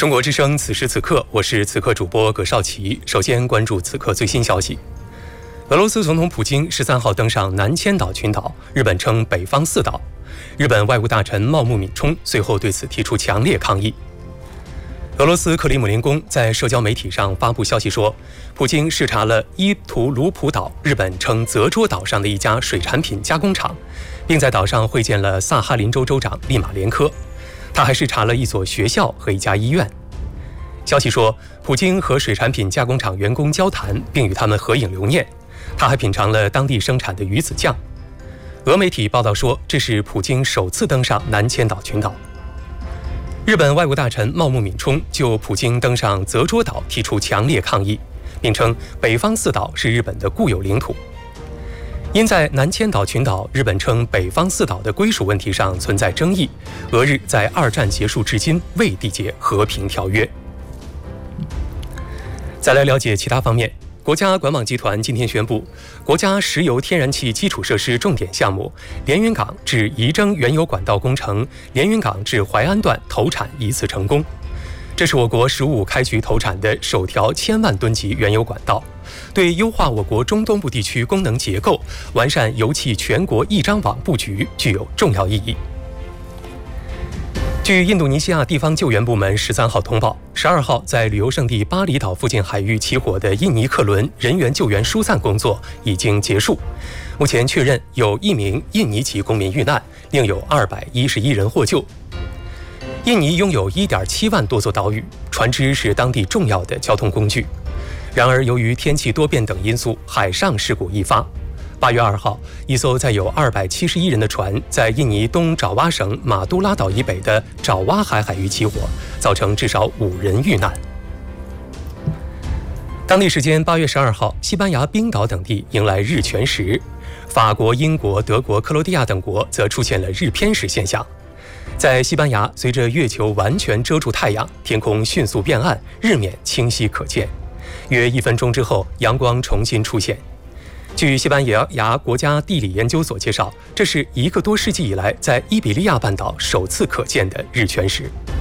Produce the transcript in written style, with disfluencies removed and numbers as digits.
中国之声，此时此刻，我是此刻主播葛绍奇。首先关注此刻最新消息。俄罗斯总统普京13号登上南千岛群岛，日本称北方四岛。日本外务大臣茂木敏充随后对此提出强烈抗议。俄罗斯克里姆林宫在社交媒体上发布消息说，普京视察了伊图鲁普岛，日本称泽捉岛上的一家水产品加工厂，并在岛上会见了萨哈林州州长利马连科。他还视察了一所学校和一家医院。消息说，普京和水产品加工厂员工交谈，并与他们合影留念。他还品尝了当地生产的鱼子酱。俄媒体报道说，这是普京首次登上南千岛群岛。日本外务大臣茂木敏充就普京登上泽捉岛提出强烈抗议，并称北方四岛是日本的固有领土。因在南千岛群岛日本称北方四岛的归属问题上存在争议，俄日在二战结束至今未缔结和平条约。再来了解其他方面，国家管网集团今天宣布，国家石油天然气基础设施重点项目连云港至仪征原油管道工程连云港至淮安段投产一次成功。这是我国“十五五”开局投产的首条1000万吨级原油管道，对优化我国中东部地区功能结构、完善油气全国一张网布局具有重要意义。据印度尼西亚地方救援部门13号通报，12号在旅游胜地巴厘岛附近海域起火的印尼客轮人员救援疏散工作已经结束，目前确认有1名印尼籍公民遇难，另有211人获救。印尼拥有1.7万多座岛屿，船只是当地重要的交通工具。然而，由于天气多变等因素，海上事故易发。8月2号，一艘载有271人的船在印尼东爪哇省马都拉岛以北的爪哇海域起火，造成至少5人遇难。当地时间8月12号，西班牙、冰岛等地迎来日全食，法国、英国、德国、克罗地亚等国则出现了日偏食现象。在西班牙，随着月球完全遮住太阳，天空迅速变暗，日冕清晰可见。约1分钟之后，阳光重新出现。据西班牙国家地理研究所介绍，这是1个多世纪以来在伊比利亚半岛首次可见的日全食。